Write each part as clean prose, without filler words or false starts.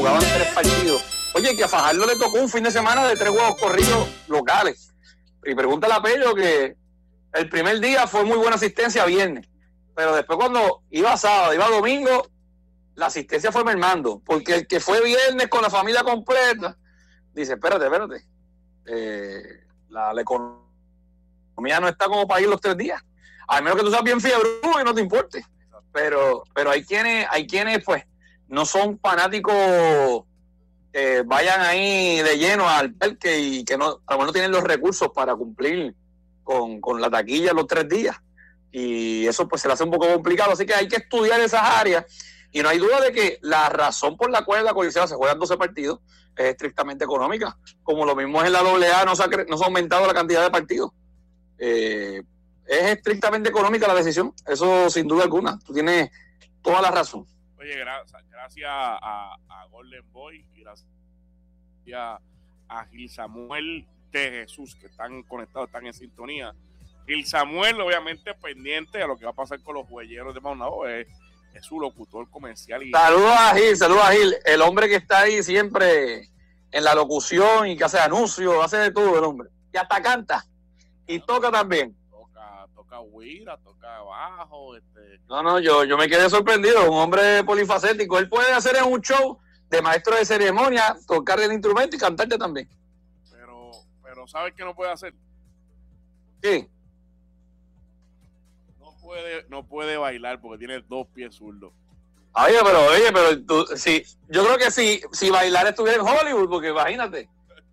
jugaban 3 partidos. Oye, que a Fajardo le tocó un fin de semana de 3 juegos corridos locales. Y pregúntale a Pello que el primer día fue muy buena asistencia viernes, pero después cuando iba sábado, iba domingo, la asistencia fue mermando, porque el que fue viernes con la familia completa, dice, espérate, la economía no está como para ir los 3 días, al menos que tú seas bien fiebre y no te importe, pero hay quienes pues no son fanáticos, vayan ahí de lleno al parque y que no, a lo mejor no tienen los recursos para cumplir con la taquilla los 3 días, y eso pues se le hace un poco complicado, así que hay que estudiar esas áreas, y no hay duda de que la razón por la cual en la Coliseo se juegan 12 partidos es estrictamente económica, como lo mismo es en la AA, no se ha aumentado la cantidad de partidos, es estrictamente económica la decisión, eso sin duda alguna, tú tienes toda la razón. Oye, gracias a Golden Boy y gracias a Gil Samuel de Jesús, que están conectados, están en sintonía. Gil Samuel, obviamente, pendiente a lo que va a pasar con los huelleros de Maunabo, es su locutor comercial. Saludos a Gil, el hombre que está ahí siempre en la locución y que hace anuncios, hace de todo el hombre. Y hasta canta, y toca también. Toca huira, toca bajo. No, yo me quedé sorprendido, un hombre polifacético. Él puede hacer en un show de maestro de ceremonia, tocar el instrumento y cantarte también. Pero ¿sabes qué no puede hacer? ¿Qué? No puede bailar porque tiene 2 pies zurdos. Oye, pero tú, sí, yo creo que si bailar estuviera en Hollywood, porque imagínate,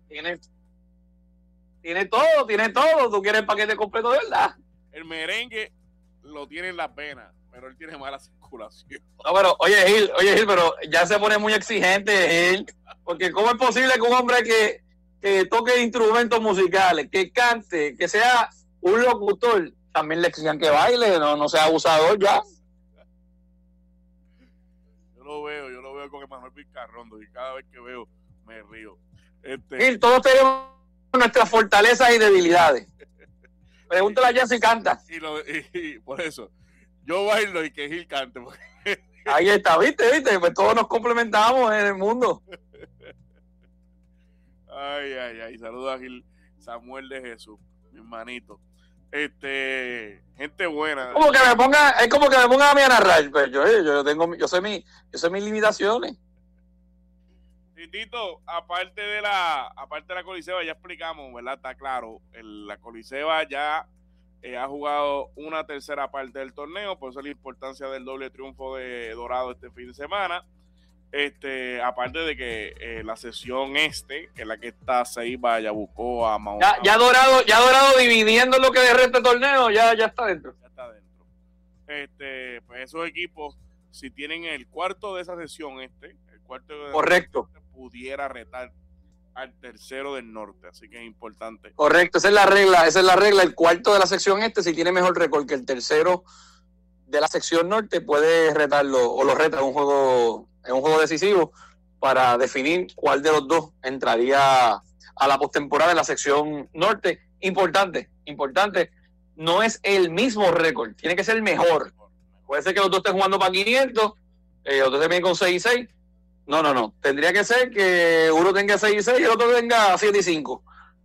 tiene todo, tú quieres el paquete completo de verdad. El merengue lo tiene en las venas, pero él tiene mala circulación. No, pero oye Gil, pero ya se pone muy exigente Gil, porque ¿cómo es posible que un hombre que toque instrumentos musicales, que cante, que sea un locutor, también le exijan que baile, no sea abusador ya? Yo lo veo con Emanuel Vizcarrondo y cada vez que veo me río. Gil, todos tenemos nuestras fortalezas y debilidades. Pregúntale a Jesse si canta. Y por eso, yo bailo y que Gil cante. Ahí está, ¿viste? Pues todos nos complementamos en el mundo. Ay. Saludos a Gil Samuel de Jesús, mi hermanito. Gente buena. Es como que me ponga a mí a narrar. Pues yo sé mis limitaciones. Tito, aparte de la Coliseba, ya explicamos, ¿verdad? Está claro, la Coliseba ya ha jugado una tercera parte del torneo, por eso la importancia del doble triunfo de Dorado este fin de semana. Aparte de que la sesión que es la que está Ceiba, ya buscó a Maunabo. Ya Dorado dividiendo lo que de resto del torneo, ya está dentro. Ya está dentro. Pues esos equipos, si tienen el cuarto de esa sesión, correcto, pudiera retar al tercero del norte, así que es importante. Correcto, esa es la regla, el cuarto de la sección si tiene mejor récord que el tercero de la sección norte, puede retarlo, o lo reta en un juego decisivo, para definir cuál de los dos entraría a la postemporada en la sección norte. Importante, no es el mismo récord, tiene que ser el mejor. Puede ser que los dos estén jugando para 500, los dos terminen con 6-6. No. Tendría que ser que uno tenga 6-6 y el otro tenga 7-5.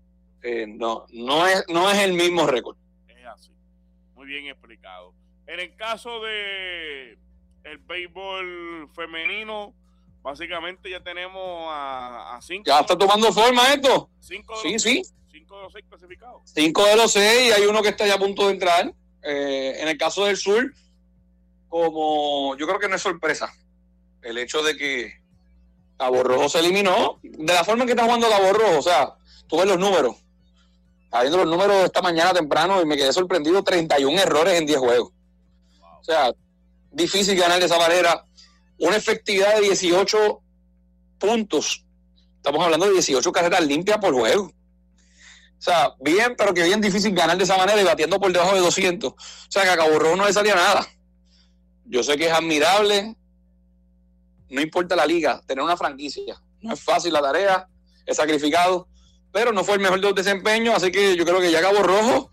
No es el mismo récord. Es así. Muy bien explicado. En el caso de el béisbol femenino, básicamente ya tenemos a 5. ¿Ya está tomando forma esto? 5 sí. 5 de los 6 clasificados. 5 de los 6 y hay uno que está ya a punto de entrar. En el caso del sur, como yo creo que no es sorpresa el hecho de que Cabo Rojo se eliminó de la forma en que está jugando Cabo Rojo. O sea, tú ves los números. Estaba viendo los números esta mañana temprano y me quedé sorprendido. 31 errores en 10 juegos. Wow. O sea, difícil ganar de esa manera. Una efectividad de 18 puntos. Estamos hablando de 18 carreras limpias por juego. O sea, bien, pero que bien difícil ganar de esa manera y batiendo por debajo de 200. O sea, que a Cabo Rojo no le salía nada. Yo sé que es admirable. No importa la liga, tener una franquicia. No es fácil la tarea, es sacrificado, pero no fue el mejor de los desempeños, así que yo creo que ya Cabo Rojo,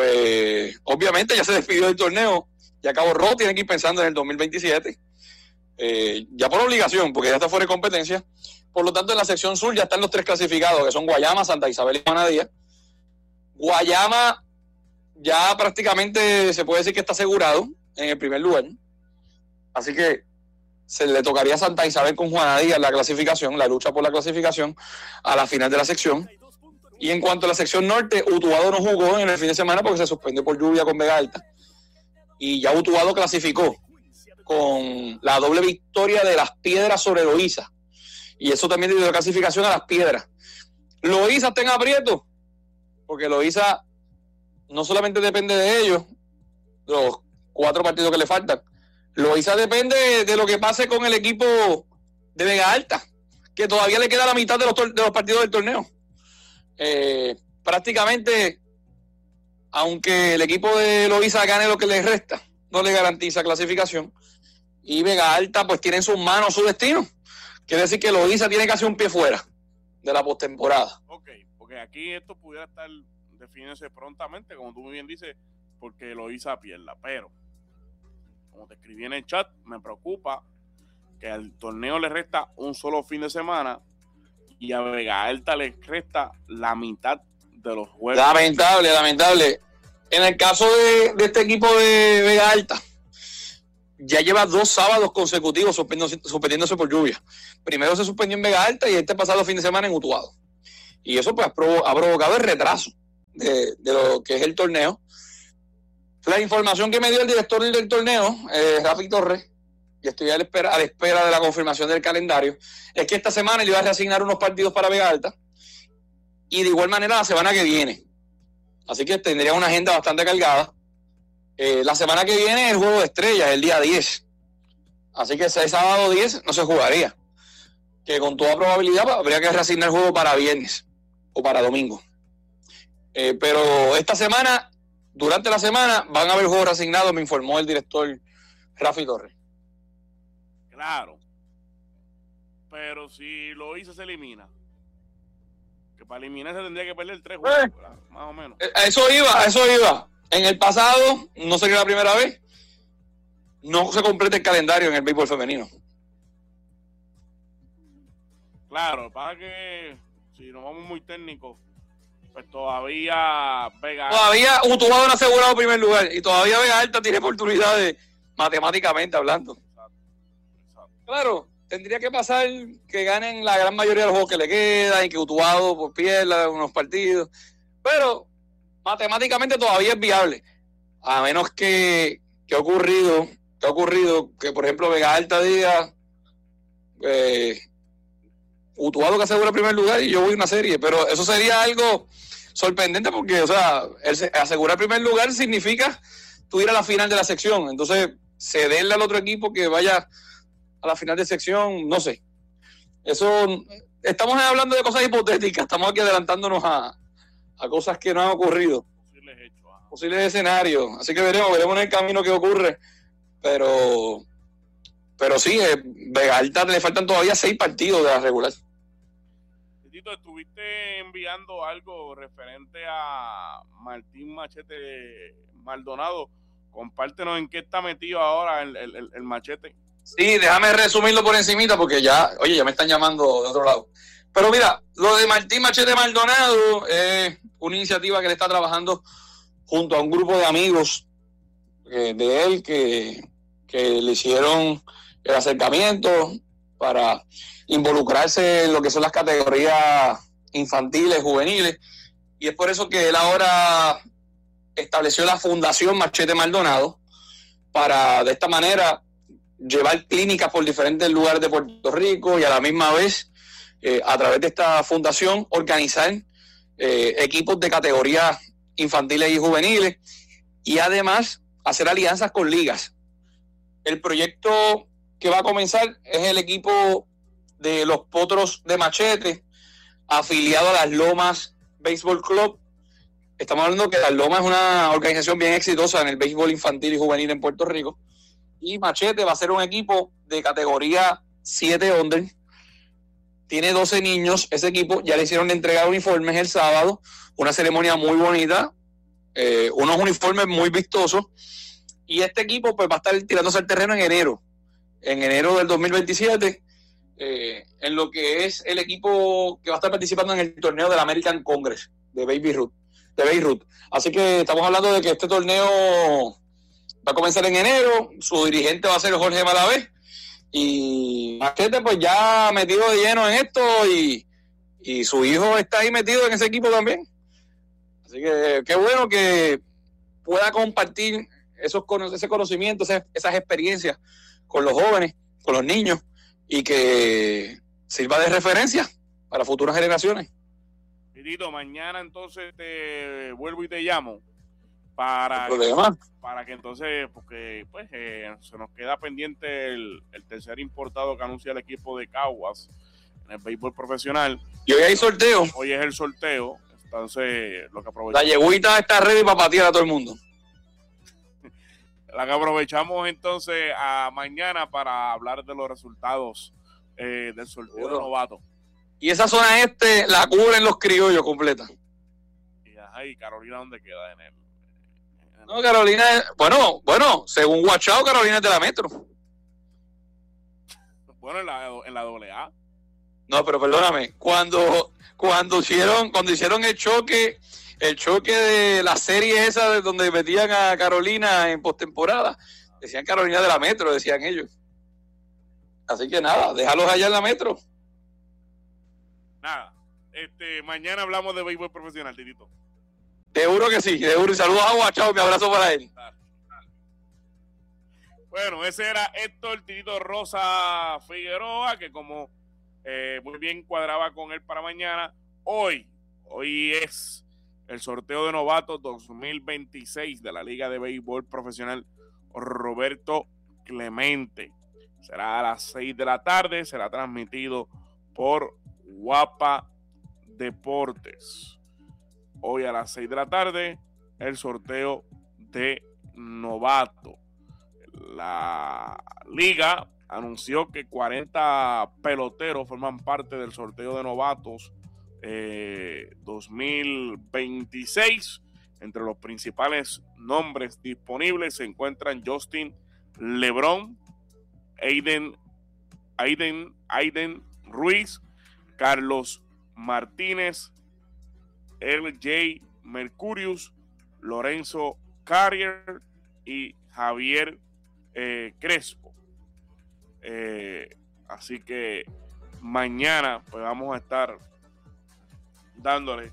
pues obviamente ya se despidió del torneo. Ya Cabo Rojo tiene que ir pensando en el 2027. ya por obligación, porque ya está fuera de competencia. Por lo tanto, en la sección sur ya están los 3 clasificados, que son Guayama, Santa Isabel y Juana Díaz. Guayama ya prácticamente se puede decir que está asegurado en el primer lugar. Así que se le tocaría a Santa Isabel con Juana Díaz la clasificación, la lucha por la clasificación a la final de la sección. Y en cuanto a la sección norte, Utuado no jugó en el fin de semana porque se suspendió por lluvia con Vega Alta. Y ya Utuado clasificó con la doble victoria de Las Piedras sobre Loíza. Y eso también dio clasificación a Las Piedras. Loíza está en aprieto, porque Loíza no solamente depende de ellos, los 4 partidos que le faltan. Loíza depende de lo que pase con el equipo de Vega Alta, que todavía le queda la mitad de los partidos del torneo. Prácticamente, aunque el equipo de Loíza gane lo que le resta, no le garantiza clasificación. Y Vega Alta pues tiene en sus manos su destino. Quiere decir que Loíza tiene casi un pie fuera de la postemporada. Ok, porque aquí esto pudiera estar definiéndose prontamente, como tú muy bien dices, porque Loíza pierda. Pero, como te escribí en el chat, me preocupa que al torneo le resta un solo fin de semana y a Vega Alta le resta la mitad de los juegos. Lamentable. En el caso de este equipo de Vega Alta, ya lleva 2 sábados consecutivos suspendiéndose por lluvia. Primero se suspendió en Vega Alta y este pasado fin de semana en Utuado. Y eso pues ha provocado el retraso de lo que es el torneo. La información que me dio el director del torneo, Rafi Torres, y estoy a la espera de la confirmación del calendario, es que esta semana le iba a reasignar unos partidos para Vega Alta y de igual manera la semana que viene. Así que tendría una agenda bastante cargada. La semana que viene es el juego de estrellas, el día 10. Así que ese sábado 10 no se jugaría. Que con toda probabilidad habría que reasignar el juego para viernes o para domingo. Pero esta semana, durante la semana, van a haber juegos reasignados, me informó el director Rafi Torres. Claro. Pero si Loíza se elimina, que para eliminarse tendría que perder 3 juegos, más o menos. Eso iba. En el pasado, no sería la primera vez, no se completa el calendario en el béisbol femenino. Claro, para que si nos vamos muy técnicos, pues todavía Utuado no ha asegurado primer lugar y todavía Vega Alta tiene oportunidades matemáticamente hablando. Exacto. Claro, tendría que pasar que ganen la gran mayoría de los juegos que le quedan y que Utuado pues, pierda unos partidos, pero matemáticamente todavía es viable, a menos que ha ocurrido que por ejemplo Vega Alta diga Utuado que asegura el primer lugar y yo voy a una serie, pero eso sería algo sorprendente porque, o sea, asegurar el primer lugar significa tú ir a la final de la sección, entonces cederle al otro equipo que vaya a la final de sección, no sé. Eso, estamos hablando de cosas hipotéticas, estamos aquí adelantándonos a cosas que no han ocurrido. Posibles escenarios. Así que veremos en el camino qué ocurre. Pero sí, Vega Alta le faltan todavía 6 partidos de la regular. Tito, estuviste enviando algo referente a Martín Machete Maldonado. Compártenos en qué está metido ahora el Machete. Sí, déjame resumirlo por encimita porque ya me están llamando de otro lado. Pero mira, lo de Martín Machete Maldonado es una iniciativa que le está trabajando junto a un grupo de amigos de él que le hicieron el acercamiento para involucrarse en lo que son las categorías infantiles, juveniles, y es por eso que él ahora estableció la Fundación Machete Maldonado para de esta manera llevar clínicas por diferentes lugares de Puerto Rico y a la misma vez a través de esta fundación organizar equipos de categorías infantiles y juveniles y además hacer alianzas con ligas. El proyecto que va a comenzar es el equipo de los Potros de Machete afiliado a las Lomas Béisbol Club. Estamos hablando que las Lomas es una organización bien exitosa en el béisbol infantil y juvenil en Puerto Rico y Machete va a ser un equipo de categoría 7 under. Tiene 12 niños. Ese equipo ya le hicieron entregar uniformes el sábado. Una ceremonia muy bonita. Unos uniformes muy vistosos. Y este equipo pues va a estar tirándose al terreno en enero. en enero del 2027 en lo que es el equipo que va a estar participando en el torneo del American Congress de Beirut. Así que estamos hablando de que este torneo va a comenzar en enero, su dirigente va a ser Jorge Malavé, y Machete pues ya metido de lleno en esto, y su hijo está ahí metido en ese equipo también. Así que qué bueno que pueda compartir ese conocimiento, esas experiencias con los jóvenes, con los niños, y que sirva de referencia para futuras generaciones. Tito, mañana entonces te vuelvo y te llamo para que entonces, porque pues se nos queda pendiente el tercer importado que anuncia el equipo de Caguas en el béisbol profesional. Y hoy hay sorteo. Hoy es el sorteo, entonces lo que aprovechamos. La yeguita está ready para patear a todo el mundo. La que aprovechamos entonces a mañana para hablar de los resultados del sorteo de novato. Y esa zona la cubren los criollos completa. Y Carolina, ¿dónde queda? No, Carolina, bueno, según Guachao, Carolina es de la Metro. Bueno, en la AA. No, pero perdóname, cuando hicieron el choque de la serie esa de donde metían a Carolina en postemporada, decían Carolina de la Metro, decían ellos. Así que nada, déjalos allá en la Metro. Nada, mañana hablamos de béisbol profesional, Titito. Seguro que sí, seguro. Y saludos a Guachao, mi abrazo para él. Bueno, ese era Héctor Titito Rosa Figueroa, que como muy bien cuadraba con él para mañana. Hoy es el sorteo de novatos 2026 de la Liga de Béisbol Profesional Roberto Clemente. Será a las 6 de la tarde, será transmitido por Guapa Deportes. Hoy a las 6 de la tarde, el sorteo de novato. La liga anunció que 40 peloteros forman parte del sorteo de novatos 2026. Entre los principales nombres disponibles se encuentran Justin Lebron, Aiden Ruiz, Carlos Martínez, LJ Mercurius, Lorenzo Carrier y Javier Crespo. Así que mañana pues vamos a estar dándole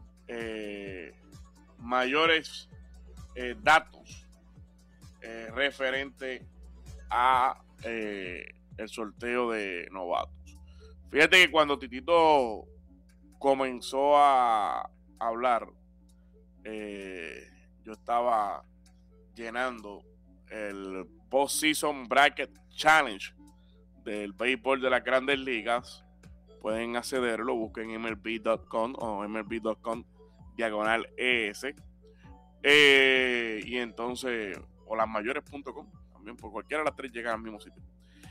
mayores datos referente a el sorteo de novatos. Fíjate que cuando Titito comenzó a hablar, yo estaba llenando el Postseason Bracket Challenge del béisbol de las Grandes Ligas. Pueden accederlo, busquen MLB.com o MLB.com/ES. Y entonces, o lasmayores.com, también por cualquiera de las tres llegan al mismo sitio.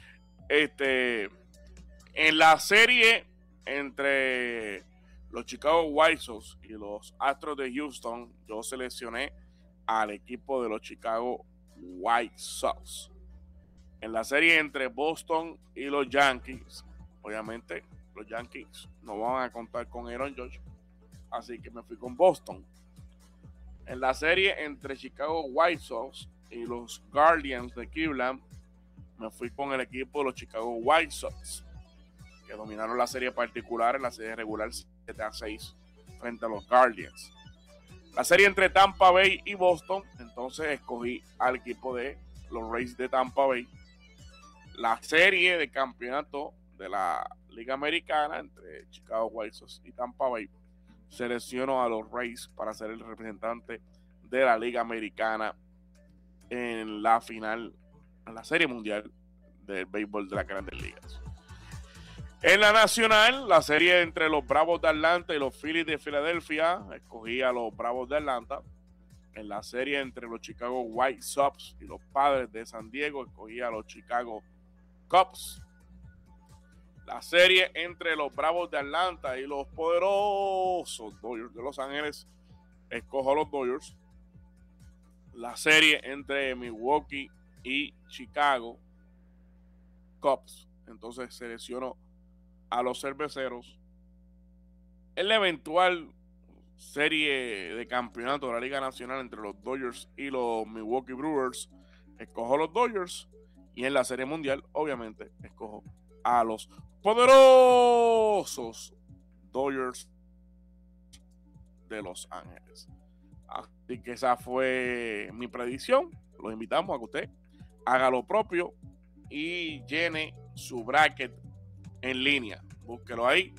En la serie entre los Chicago White Sox y los Astros de Houston, yo seleccioné al equipo de los Chicago White Sox. En la serie entre Boston y los Yankees, obviamente los Yankees no van a contar con Aaron Judge, así que me fui con Boston. En la serie entre Chicago White Sox y los Guardians de Cleveland, me fui con el equipo de los Chicago White Sox, que dominaron la serie particular en la serie regular 7-6 frente a los Guardians. La serie entre Tampa Bay y Boston, entonces escogí al equipo de los Rays de Tampa Bay. La serie de campeonato de la Liga Americana entre Chicago White Sox y Tampa Bay, selecciono a los Rays para ser el representante de la Liga Americana en la final, en la Serie Mundial del Béisbol de las Grandes Ligas. En la Nacional, la serie entre los Bravos de Atlanta y los Phillies de Filadelfia, escogí a los Bravos de Atlanta. En la serie entre los Chicago White Sox y los Padres de San Diego, escogí a los Chicago Cubs. La serie entre los Bravos de Atlanta y los poderosos Dodgers de Los Ángeles, escojo a los Dodgers. La serie entre Milwaukee y Chicago, Cubs. Entonces selecciono a los Cerveceros. En la eventual serie de campeonato de la Liga Nacional entre los Dodgers y los Milwaukee Brewers, escojo los Dodgers. Y en la Serie Mundial, obviamente, escojo a los poderosos Dodgers de Los Ángeles. Así que esa fue mi predicción. Los invitamos a que usted haga lo propio y llene su bracket en línea. Búsquelo ahí,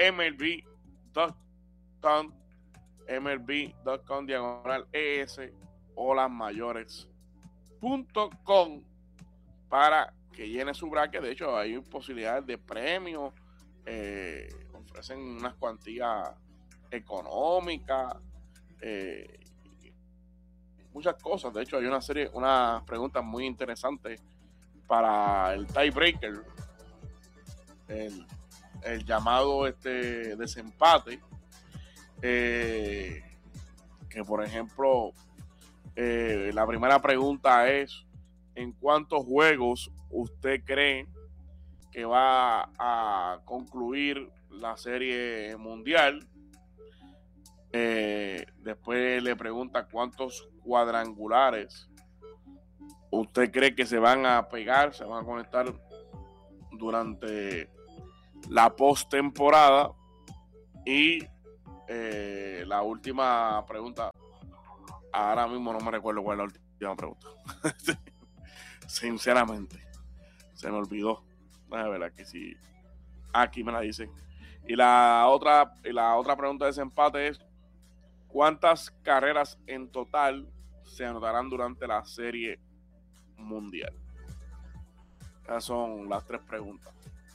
MLB.com/ES o lasmayores.com para que llene su bracket. De hecho, hay posibilidades de premios, ofrecen unas cuantías económicas, muchas cosas. De hecho, hay unas preguntas muy interesantes para el tiebreaker, el llamado desempate, que por ejemplo, la primera pregunta es: ¿en cuántos juegos usted cree que va a concluir la Serie Mundial? Después le pregunta cuántos cuadrangulares usted cree que se van a pegar, se van a conectar durante la postemporada. Y la última pregunta, ahora mismo no me recuerdo cuál es la última pregunta. Sinceramente, se me olvidó. Déjame ver aquí si aquí me la dicen. Y la otra pregunta de desempate es: ¿cuántas carreras en total se anotarán durante la Serie Mundial? Esas son las 3 preguntas.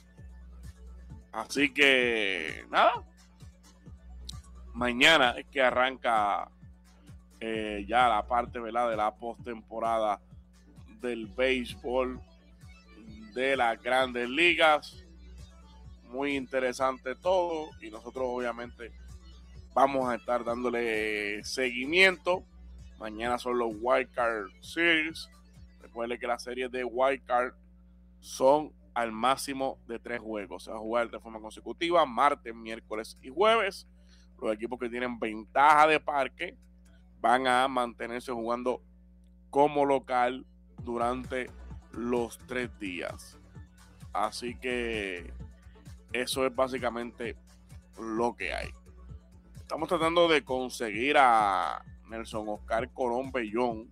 Así que nada, mañana es que arranca ya la parte, ¿verdad?, de la postemporada del béisbol de las Grandes Ligas. Muy interesante todo, y nosotros obviamente vamos a estar dándole seguimiento. Mañana son los Wild Card Series. Recuerde que las series de Wild Card son al máximo de 3 juegos. Se va a jugar de forma consecutiva, martes, miércoles y jueves. Los equipos que tienen ventaja de parque van a mantenerse jugando como local durante los 3 días. Así que eso es básicamente lo que hay. Estamos tratando de conseguir a Nelson Oscar Colón Bellón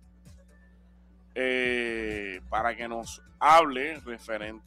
para que nos hable referente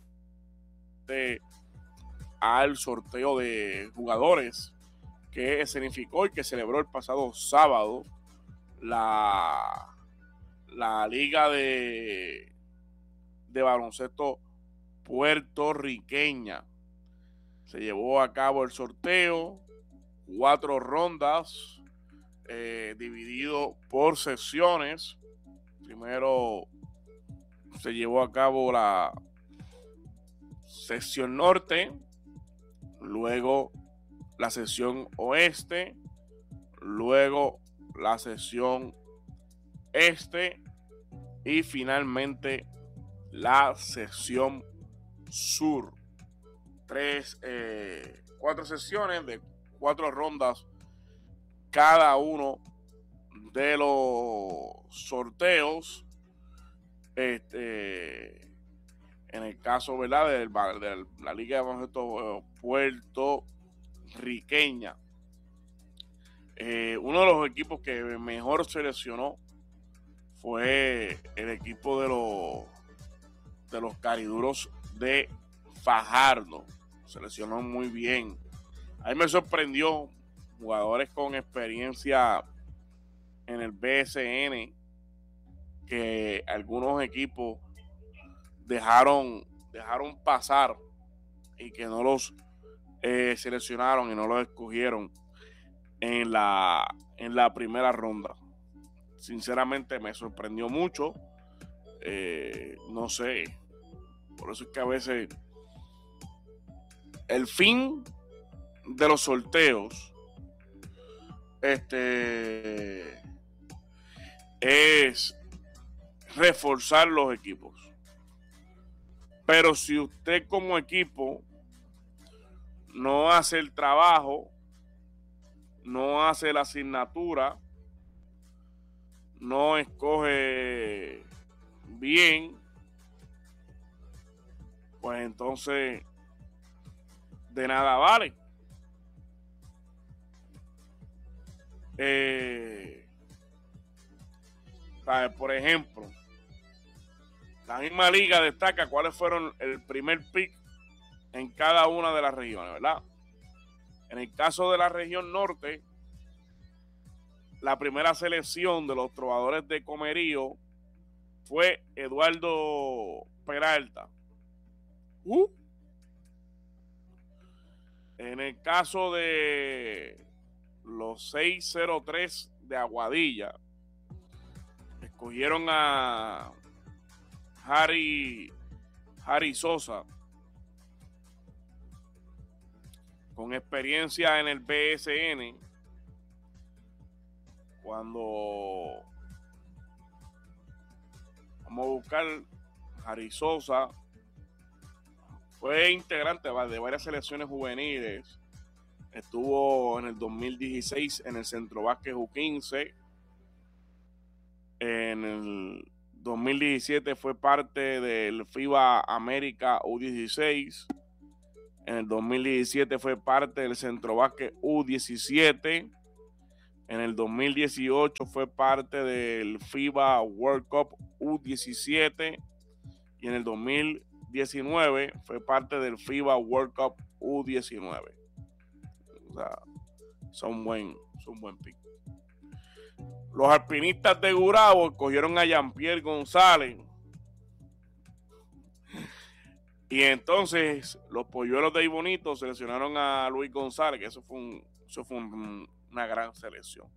al sorteo de jugadores que escenificó y que celebró el pasado sábado la Liga de Baloncesto Puertorriqueña. Se llevó a cabo el sorteo, 4 rondas, dividido por secciones. Primero se llevó a cabo la sección norte, luego la sección oeste, luego la sección este y finalmente la sección sur. 4 sesiones de 4 rondas cada uno de los sorteos. En el caso, ¿verdad?, de la Liga de Baloncesto Puertorriqueña, uno de los equipos que mejor seleccionó fue el equipo de los Cariduros de Fajardo. Seleccionó muy bien. A mí me sorprendió jugadores con experiencia en el BSN, que algunos equipos dejaron pasar y que no los seleccionaron y no los escogieron en la primera ronda. Sinceramente me sorprendió mucho. No sé, por eso es que a veces el fin de los sorteos es reforzar los equipos. Pero si usted como equipo no hace el trabajo, no hace la asignatura, no escoge bien, pues entonces de nada vale. Por ejemplo, la misma liga destaca cuáles fueron el primer pick en cada una de las regiones, ¿verdad? En el caso de la región norte, la primera selección de los trovadores de Comerío fue Eduardo Peralta. En el caso de los 603 de Aguadilla, escogieron a Harry Sosa, con experiencia en el BSN, cuando vamos a buscar Harry Sosa, fue integrante de varias selecciones juveniles. Estuvo en el 2016 en el Centro Vázquez U15. En el 2017 fue parte del FIBA América U16. En el 2017 fue parte del Centro Vázquez U17. En el 2018 fue parte del FIBA World Cup U17. Y en el 2019 fue parte del FIBA World Cup U19. O sea, son buen pick. Los alpinistas de Gurabo cogieron a Jean-Pierre González. Y entonces los polluelos de Ibonito seleccionaron a Luis González, que eso fue una gran selección.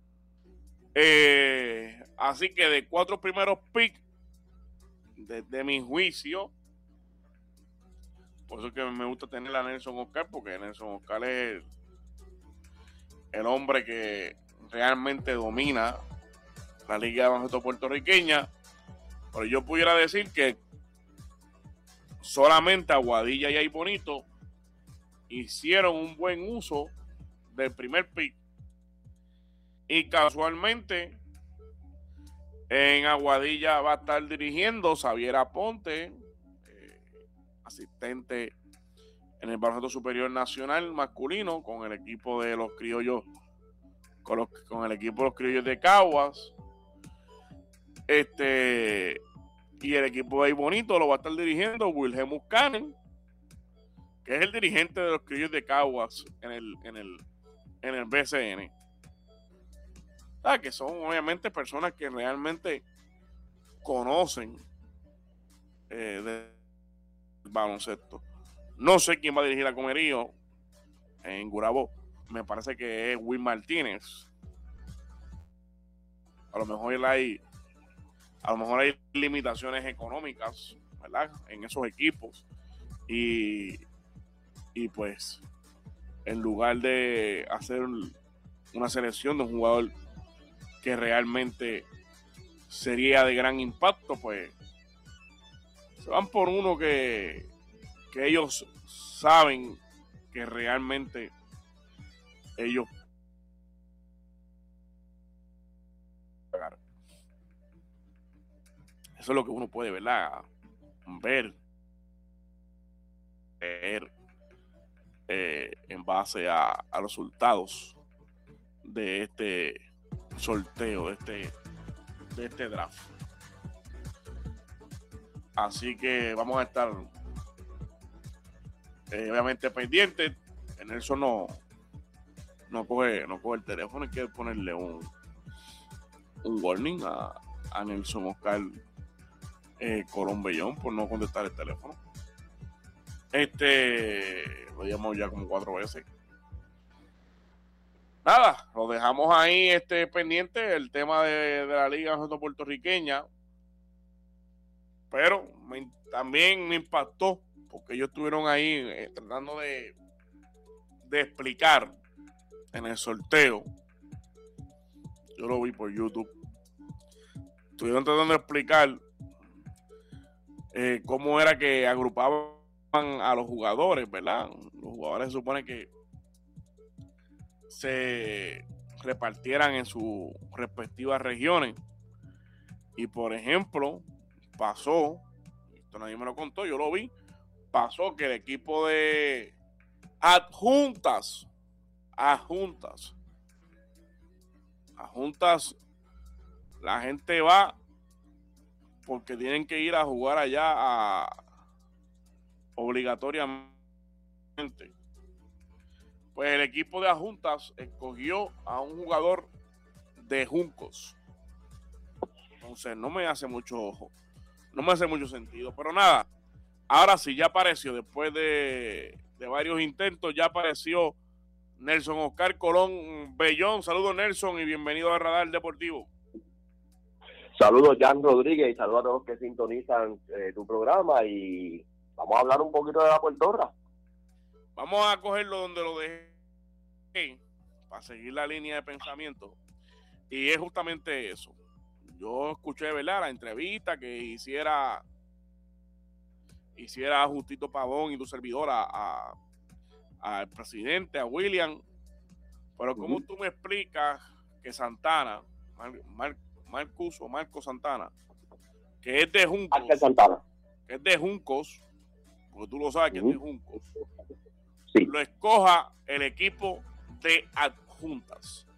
Así que de 4 primeros picks, desde mi juicio, por eso es que me gusta tener a Nelson Oscar, porque Nelson Oscar es el hombre que realmente domina la liga de baloncesto puertorriqueña. Pero yo pudiera decir que solamente Aguadilla y Aybonito hicieron un buen uso del primer pick, y casualmente en Aguadilla va a estar dirigiendo Xavier Aponte, asistente en el baloncesto superior nacional masculino con el equipo de los criollos, con el equipo de los criollos de Caguas. Y el equipo de Aybonito lo va a estar dirigiendo Wilhelm Muscanen, que es el dirigente de los criollos de Caguas en el BCN. Que son obviamente personas que realmente conocen del baloncesto. No sé quién va a dirigir a Comerío en Gurabo. Me parece que es Will Martínez. A lo mejor hay limitaciones económicas, ¿verdad?, en esos equipos. Y pues, en lugar de hacer una selección de un jugador que realmente sería de gran impacto, pues se van por uno que ellos saben que realmente ellos pagar. Eso es lo que uno puede, ¿verdad?, ver en base a los resultados de este sorteo, de este draft. Así que vamos a estar obviamente pendientes. Nelson no coge el teléfono. Hay que ponerle un warning a Nelson Oscar Colón Bellón por no contestar el teléfono. Lo llamamos ya como 4 veces. Nada, lo dejamos ahí pendiente, el tema de la Liga puertorriqueña. Pero también me impactó, porque ellos estuvieron ahí tratando de explicar en el sorteo. Yo lo vi por YouTube. Estuvieron tratando de explicar cómo era que agrupaban a los jugadores, ¿verdad? Los jugadores se supone que se repartieran en sus respectivas regiones. Y por ejemplo, pasó, esto nadie me lo contó, yo lo vi, pasó que el equipo de adjuntas, la gente va porque tienen que ir a jugar allá obligatoriamente. Pues el equipo de adjuntas escogió a un jugador de Juncos. Entonces no me hace mucho sentido. Pero nada, ahora sí ya apareció, después de varios intentos, ya apareció Nelson Oscar Colón Bellón. Saludos, Nelson, y bienvenido a Radar Deportivo. Saludos, Jan Rodríguez, y saludos a todos que sintonizan tu programa, y vamos a hablar un poquito de la Puertorra. Vamos a cogerlo donde lo dejé para seguir la línea de pensamiento, y es justamente eso. Yo escuché, ¿verdad?, la entrevista que hiciera Justito Pavón y tu servidor al presidente, a William. Pero ¿cómo tú me explicas que Santana, Marco Santana, que es de Juncos, porque tú lo sabes que es de Juncos, sí, lo escoja el equipo de adjuntas?